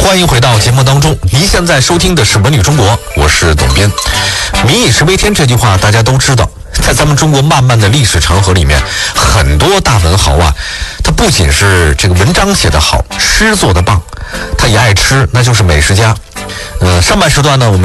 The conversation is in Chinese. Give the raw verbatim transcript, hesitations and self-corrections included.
欢迎回到节目当中，您现在收听的是《文旅中国》，我是董编。民以食为天这句话大家都知道，在咱们中国漫漫的历史长河里面，很多大文豪啊，他不仅是这个文章写得好，诗做得棒，他也爱吃，那就是美食家。呃，上半时段呢，我们